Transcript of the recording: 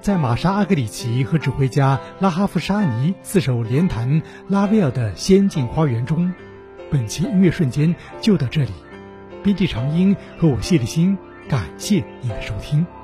在玛莎·阿格里奇和指挥家拉哈夫沙尼四手联弹拉威尔的《仙境花园》中。本期音乐瞬间就到这里，编辑长音和我谢立新，感谢您的收听。